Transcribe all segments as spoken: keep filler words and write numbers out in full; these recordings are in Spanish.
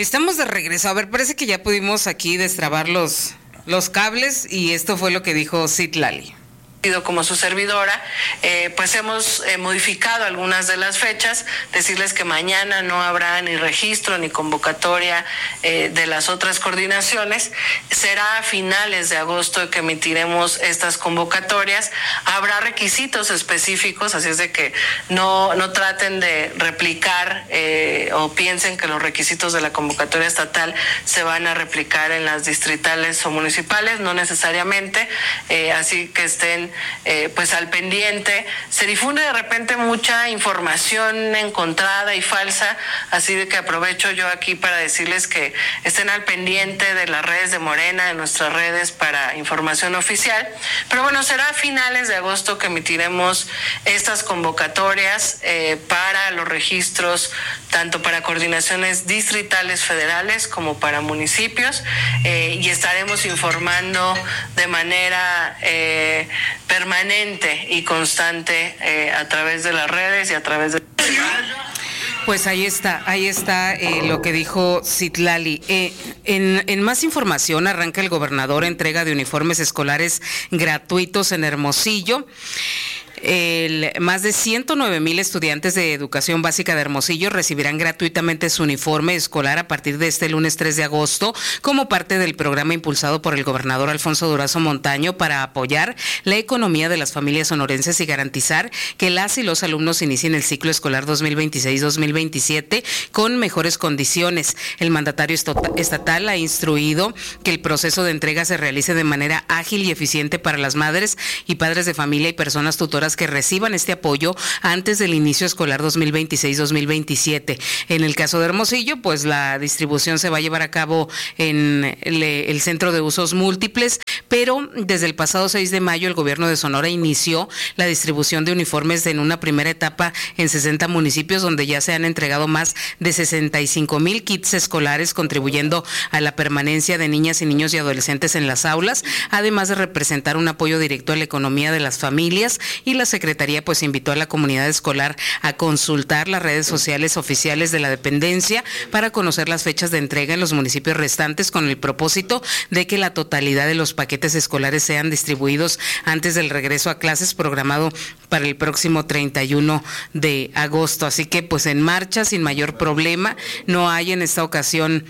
Estamos de regreso. A ver, parece que ya pudimos aquí destrabar los, los cables y esto fue lo que dijo Citlali. Como su servidora, eh, pues hemos eh, modificado algunas de las fechas, decirles que mañana no habrá ni registro ni convocatoria eh, de las otras coordinaciones, será a finales de agosto que emitiremos estas convocatorias, habrá requisitos específicos, así es de que no, no traten de replicar eh, o piensen que los requisitos de la convocatoria estatal se van a replicar en las distritales o municipales, no necesariamente, eh, así que estén Eh, pues al pendiente. Se difunde de repente mucha información encontrada y falsa, así de que aprovecho yo aquí para decirles que estén al pendiente de las redes de Morena, de nuestras redes para información oficial. Pero bueno, será a finales de agosto que emitiremos estas convocatorias eh, para los registros, tanto para coordinaciones distritales federales como para municipios, eh, y estaremos informando de manera eh, permanente y constante eh, a través de las redes y a través de... Pues ahí está, ahí está eh, lo que dijo Citlali. Eh, en, en más información, arranca el gobernador entrega de uniformes escolares gratuitos en Hermosillo. El, más de ciento nueve mil estudiantes de educación básica de Hermosillo recibirán gratuitamente su uniforme escolar a partir de este lunes tres de agosto como parte del programa impulsado por el gobernador Alfonso Durazo Montaño para apoyar la economía de las familias sonorenses y garantizar que las y los alumnos inicien el ciclo escolar dos mil veintiséis dos mil veintisiete con mejores condiciones. El mandatario estatal ha instruido que el proceso de entrega se realice de manera ágil y eficiente para las madres y padres de familia y personas tutoras que reciban este apoyo antes del inicio escolar dos mil veintiséis dos mil veintisiete. En el caso de Hermosillo, pues la distribución se va a llevar a cabo en el, el Centro de Usos Múltiples, pero desde el pasado seis de mayo el gobierno de Sonora inició la distribución de uniformes en una primera etapa en sesenta municipios, donde ya se han entregado más de sesenta y cinco mil kits escolares, contribuyendo a la permanencia de niñas y niños y adolescentes en las aulas, además de representar un apoyo directo a la economía de las familias. Y la Secretaría pues invitó a la comunidad escolar a consultar las redes sociales oficiales de la dependencia para conocer las fechas de entrega en los municipios restantes, con el propósito de que la totalidad de los paquetes escolares sean distribuidos antes del regreso a clases programado para el próximo treinta y uno de agosto. Así que pues en marcha, sin mayor problema. No hay en esta ocasión,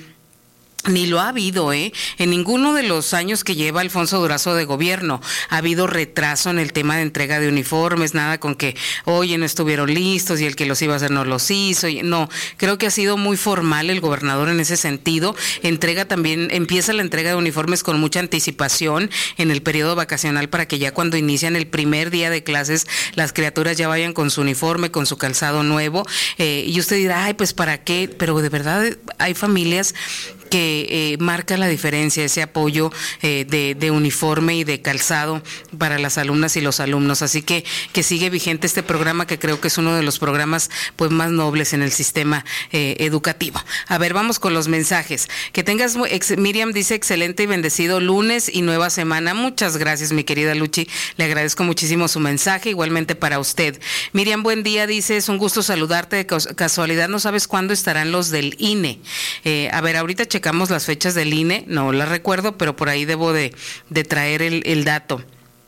ni lo ha habido, ¿eh? En ninguno de los años que lleva Alfonso Durazo de gobierno ha habido retraso en el tema de entrega de uniformes, nada con que, oye, no estuvieron listos y el que los iba a hacer no los hizo. No, creo que ha sido muy formal el gobernador en ese sentido. Entrega también, empieza la entrega de uniformes con mucha anticipación en el periodo vacacional para que ya cuando inician el primer día de clases las criaturas ya vayan con su uniforme, con su calzado nuevo. Eh, y usted dirá, ay, pues ¿para qué? Pero de verdad hay familias que eh, marca la diferencia, ese apoyo eh, de, de uniforme y de calzado para las alumnas y los alumnos. Así que que sigue vigente este programa, que creo que es uno de los programas pues más nobles en el sistema eh, educativo. A ver, vamos con los mensajes. Que tengas, ex, Miriam dice, excelente y bendecido lunes y nueva semana. Muchas gracias, mi querida Luchi. Le agradezco muchísimo su mensaje, igualmente para usted. Miriam, buen día, dice, es un gusto saludarte. De casualidad, ¿no sabes cuándo estarán los del I N E? Eh, a ver, ahorita chequemos las fechas del I N E, no las recuerdo, pero por ahí debo de, de traer el, el dato.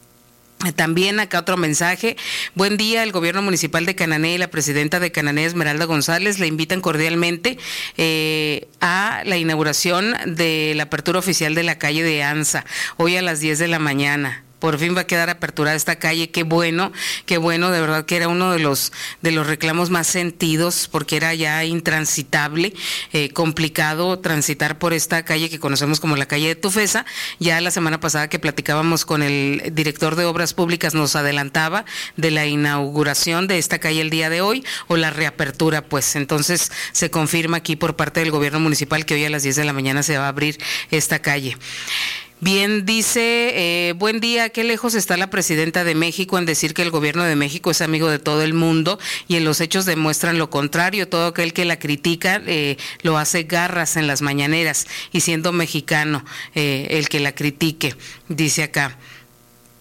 También acá otro mensaje. Buen día, el gobierno municipal de Cananea y la presidenta de Cananea, Esmeralda González, le invitan cordialmente eh, a la inauguración de la apertura oficial de la calle de Anza, hoy a las diez de la mañana. Por fin va a quedar aperturada esta calle, qué bueno, qué bueno, de verdad que era uno de los de los reclamos más sentidos, porque era ya intransitable, eh, complicado transitar por esta calle que conocemos como la calle de Tufesa. Ya la semana pasada que platicábamos con el director de Obras Públicas nos adelantaba de la inauguración de esta calle el día de hoy, o la reapertura, pues entonces se confirma aquí por parte del gobierno municipal que hoy a las diez de la mañana se va a abrir esta calle. Bien, dice, eh, buen día, qué lejos está la presidenta de México en decir que el gobierno de México es amigo de todo el mundo, y en los hechos demuestran lo contrario. Todo aquel que la critica eh, lo hace garras en las mañaneras, y siendo mexicano eh, el que la critique, dice acá.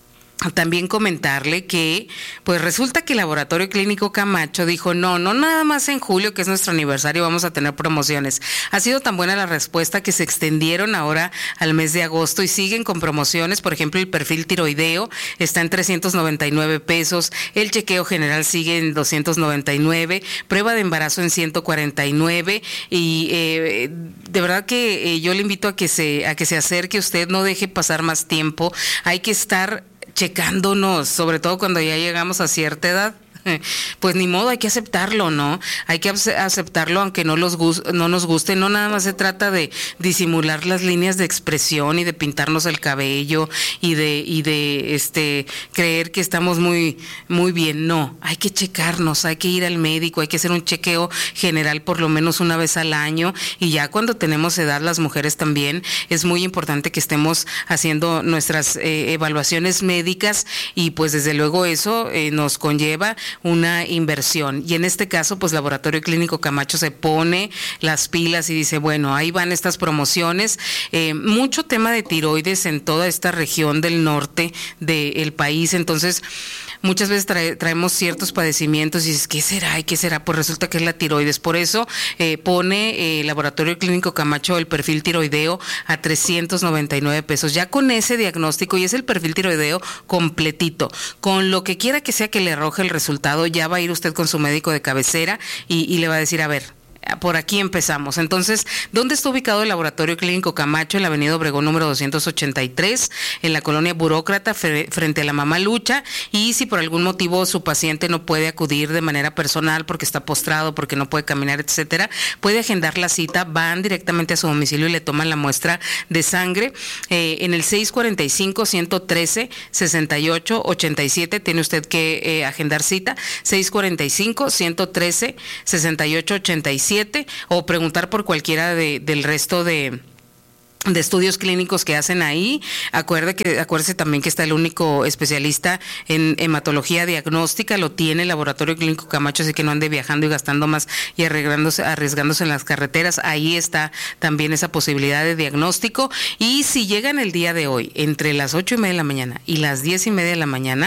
También comentarle que, pues resulta que el Laboratorio Clínico Camacho dijo, no, no nada más en julio, que es nuestro aniversario, vamos a tener promociones. Ha sido tan buena la respuesta que se extendieron ahora al mes de agosto y siguen con promociones. Por ejemplo, el perfil tiroideo está en trescientos noventa y nueve pesos, el chequeo general sigue en doscientos noventa y nueve, prueba de embarazo en ciento cuarenta y nueve y eh, de verdad que eh, yo le invito a que se, a que se acerque usted, no deje pasar más tiempo, hay que estar checándonos, sobre todo cuando ya llegamos a cierta edad. Pues ni modo, hay que aceptarlo, ¿no? Hay que aceptarlo aunque no, los gus- no nos guste. No nada más se trata de disimular las líneas de expresión y de pintarnos el cabello y de y de este creer que estamos muy muy bien. No, hay que checarnos, hay que ir al médico, hay que hacer un chequeo general por lo menos una vez al año, y ya cuando tenemos edad, las mujeres también, es muy importante que estemos haciendo nuestras eh, evaluaciones médicas, y pues desde luego eso eh, nos conlleva una inversión, y en este caso pues Laboratorio Clínico Camacho se pone las pilas y dice, bueno, ahí van estas promociones, eh, mucho tema de tiroides en toda esta región del norte del país, entonces muchas veces trae, traemos ciertos padecimientos y dices, ¿qué será? ¿Y qué será? Pues resulta que es la tiroides. Por eso eh, pone el eh, Laboratorio Clínico Camacho el perfil tiroideo a trescientos noventa y nueve pesos. Ya con ese diagnóstico, y es el perfil tiroideo completito, con lo que quiera que sea que le arroje el resultado, ya va a ir usted con su médico de cabecera y, y le va a decir, a ver, por aquí empezamos. Entonces, ¿dónde está ubicado el Laboratorio Clínico Camacho? En la avenida Obregón número doscientos ochenta y tres, en la colonia Burócrata, frente a la Mamá Lucha, y si por algún motivo su paciente no puede acudir de manera personal porque está postrado, porque no puede caminar, etcétera, puede agendar la cita, van directamente a su domicilio y le toman la muestra de sangre eh, en el seis cuarenta y cinco, ciento trece, sesenta y ocho, ochenta y siete, tiene usted que eh, agendar cita, seis cuarenta y cinco, ciento trece, sesenta y ocho, ochenta y siete, o preguntar por cualquiera de, del resto de de estudios clínicos que hacen ahí. Acuerde que, acuérdese también que está el único especialista en hematología diagnóstica, lo tiene el Laboratorio Clínico Camacho, así que no ande viajando y gastando más y arriesgándose, arriesgándose en las carreteras. Ahí está también esa posibilidad de diagnóstico. Y si llegan el día de hoy entre las ocho y media de la mañana y las diez y media de la mañana,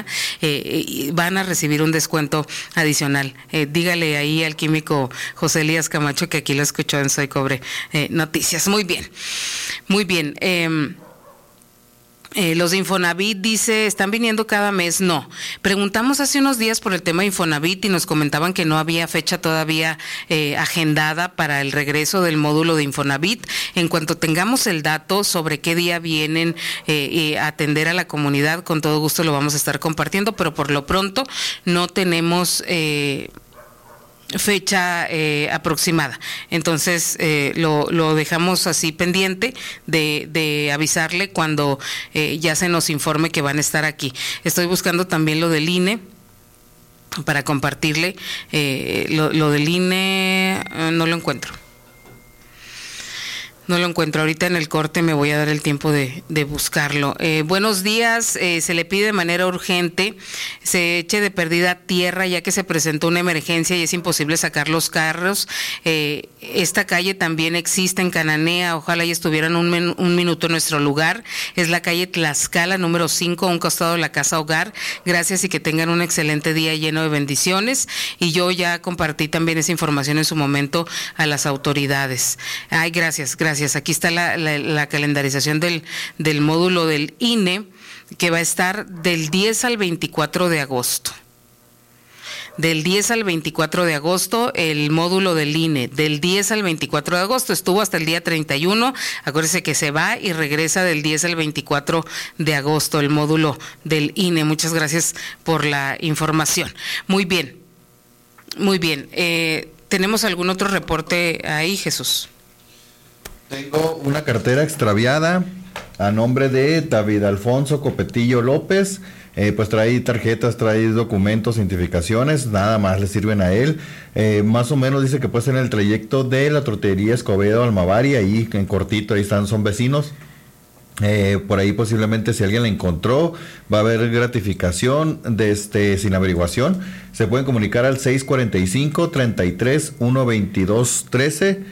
eh, van a recibir un descuento adicional. Eh, dígale ahí al químico José Elías Camacho que aquí lo escuchó en Soy Cobre eh, Noticias. Muy bien. Muy bien, eh, eh, los de Infonavit, dice, ¿están viniendo cada mes? No. Preguntamos hace unos días por el tema de Infonavit y nos comentaban que no había fecha todavía eh, agendada para el regreso del módulo de Infonavit. En cuanto tengamos el dato sobre qué día vienen eh, eh, a atender a la comunidad, con todo gusto lo vamos a estar compartiendo, pero por lo pronto no tenemos Eh, fecha eh, aproximada. Entonces eh, lo, lo dejamos así pendiente de, de avisarle cuando eh, ya se nos informe que van a estar aquí. Estoy buscando también lo del I N E para compartirle. eh, lo, lo del I N E eh, no lo encuentro. No lo encuentro. Ahorita en el corte me voy a dar el tiempo de, de buscarlo. Eh, buenos días. Eh, se le pide de manera urgente se eche de perdida tierra, ya que se presentó una emergencia y es imposible sacar los carros. Eh, esta calle también existe en Cananea. Ojalá y estuvieran un, men, un minuto en nuestro lugar. Es la calle Tlaxcala, número cinco, a un costado de la Casa Hogar. Gracias y que tengan un excelente día lleno de bendiciones. Y yo ya compartí también esa información en su momento a las autoridades. Ay, gracias, gracias. Aquí está la, la, la calendarización del, del módulo del I N E, que va a estar del diez al veinticuatro de agosto. Del diez al veinticuatro de agosto, el módulo del I N E. Del diez al veinticuatro de agosto, estuvo hasta el día treinta y uno. Acuérdese que se va y regresa del diez al veinticuatro de agosto, el módulo del I N E. Muchas gracias por la información. Muy bien, muy bien. Eh, ¿Tenemos algún otro reporte ahí, Jesús? Tengo una cartera extraviada a nombre de David Alfonso Copetillo López. Eh, pues trae tarjetas, trae documentos, identificaciones, nada más le sirven a él. Eh, más o menos dice que puede ser en el trayecto de la Tortería Escobedo Almavari, ahí en cortito, ahí están, son vecinos. Eh, por ahí posiblemente si alguien la encontró va a haber gratificación de este sin averiguación. Se pueden comunicar al seis cuarenta y cinco, treinta y tres, uno veintidós, trece.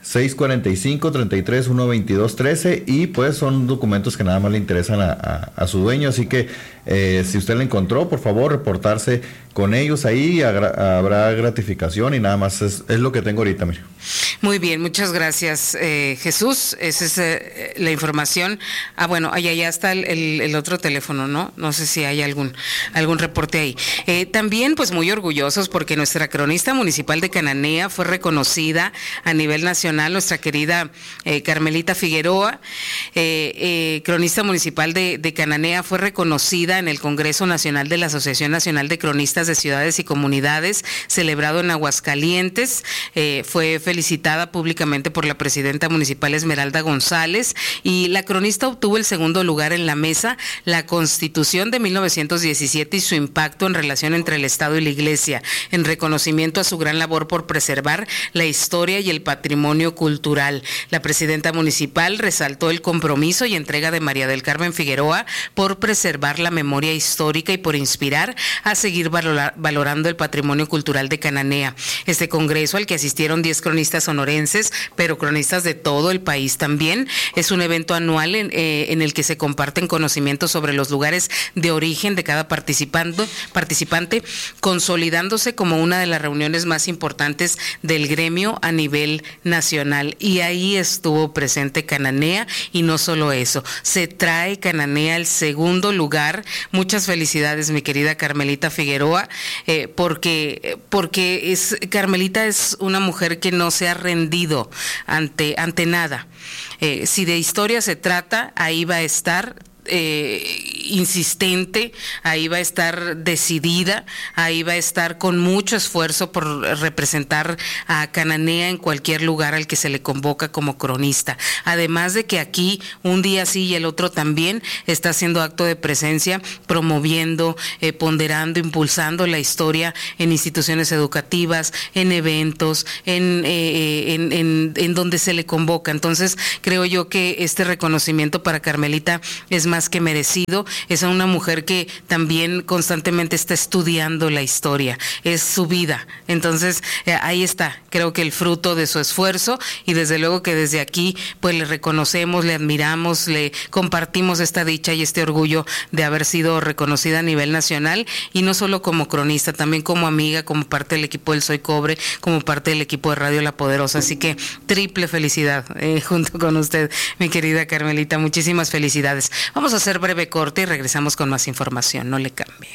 seis cuarenta y cinco, treinta y tres, uno veintidós, trece, y pues son documentos que nada más le interesan a, a, a su dueño, así que eh, si usted lo encontró, por favor reportarse con ellos ahí, agra- habrá gratificación y nada más es, es lo que tengo ahorita, mire. Muy bien, muchas gracias, eh, Jesús. Esa es eh, la información. Ah, bueno, allá ya está el, el, el otro teléfono, ¿no? No sé si hay algún algún reporte ahí. Eh, también, pues, muy orgullosos porque nuestra cronista municipal de Cananea fue reconocida a nivel nacional, nuestra querida eh, Carmelita Figueroa, eh, eh, cronista municipal de, de Cananea, fue reconocida en el Congreso Nacional de la Asociación Nacional de Cronistas de Ciudades y Comunidades, celebrado en Aguascalientes. Eh, fue felicitada públicamente por la presidenta municipal Esmeralda González, y la cronista obtuvo el segundo lugar en la mesa La Constitución de mil novecientos diecisiete y su impacto en relación entre el Estado y la Iglesia, en reconocimiento a su gran labor por preservar la historia y el patrimonio cultural. La presidenta municipal resaltó el compromiso y entrega de María del Carmen Figueroa por preservar la memoria histórica y por inspirar a seguir valorar, valorando el patrimonio cultural de Cananea. Este congreso, al que asistieron diez cronistas sonorenses, pero cronistas de todo el país también, es un evento anual en, eh, en el que se comparten conocimientos sobre los lugares de origen de cada participante, participante, consolidándose como una de las reuniones más importantes del gremio a nivel nacional. Y ahí estuvo presente Cananea, y no solo eso, se trae Cananea el segundo lugar. Muchas felicidades, mi querida Carmelita Figueroa, eh, porque, porque es, Carmelita es una mujer que no se ha rendido ante, ante nada. Eh, si de historia se trata, ahí va a estar. Eh, insistente, ahí va a estar decidida, ahí va a estar con mucho esfuerzo por representar a Cananea en cualquier lugar al que se le convoca como cronista. Además de que aquí un día sí y el otro también está haciendo acto de presencia, promoviendo, eh, ponderando, impulsando la historia en instituciones educativas, en eventos, en, eh, en, en, en donde se le convoca. Entonces creo yo que este reconocimiento para Carmelita es más que merecido. Es una mujer que también constantemente está estudiando la historia, es su vida. Entonces eh, ahí está, creo que el fruto de su esfuerzo, y desde luego que desde aquí pues le reconocemos, le admiramos, le compartimos esta dicha y este orgullo de haber sido reconocida a nivel nacional, y no solo como cronista, también como amiga, como parte del equipo del Soy Cobre, como parte del equipo de Radio La Poderosa. Así que triple felicidad eh, junto con usted, mi querida Carmelita. Muchísimas felicidades. Vamos a hacer breve corte y regresamos con más información. No le cambie.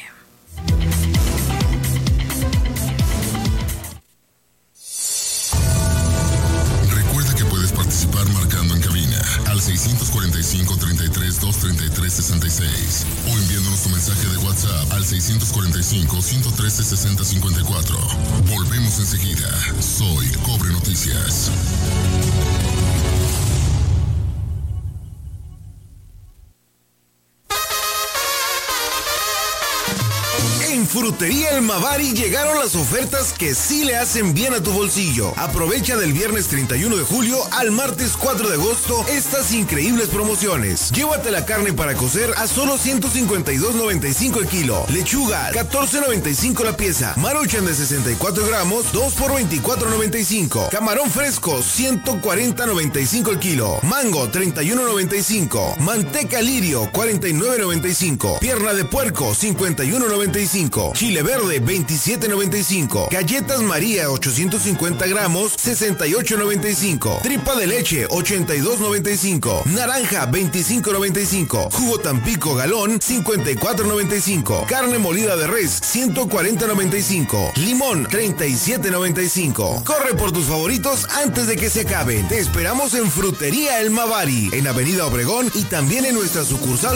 Recuerda que puedes participar marcando en cabina al seis cuatro cinco, treinta y tres, doscientos treinta y tres, sesenta y seis o enviándonos tu mensaje de WhatsApp al seis cuatro cinco, ciento trece, sesenta cincuenta y cuatro. Volvemos enseguida. Soy Cobre Noticias. En Frutería El Mavari llegaron las ofertas que sí le hacen bien a tu bolsillo. Aprovecha del viernes treinta y uno de julio al martes cuatro de agosto estas increíbles promociones. Llévate la carne para cocer a solo ciento cincuenta y dos noventa y cinco el kilo. Lechuga, catorce noventa y cinco la pieza. Maruchan de sesenta y cuatro gramos, dos por veinticuatro noventa y cinco. Camarón fresco, ciento cuarenta noventa y cinco el kilo. Mango, treinta y uno noventa y cinco. Manteca lirio, cuarenta y nueve noventa y cinco. Pierna de puerco, cincuenta y uno noventa y cinco. Chile verde, veintisiete noventa y cinco. Galletas María, ochocientos cincuenta gramos, sesenta y ocho noventa y cinco. Tripa de leche, ochenta y dos noventa y cinco. Naranja, veinticinco noventa y cinco. Jugo Tampico galón, cincuenta y cuatro noventa y cinco. Carne molida de res, ciento cuarenta noventa y cinco. Limón, treinta y siete noventa y cinco. Corre por tus favoritos antes de que se acaben. Te esperamos en Frutería El Mavari, en Avenida Obregón, y también en nuestra sucursal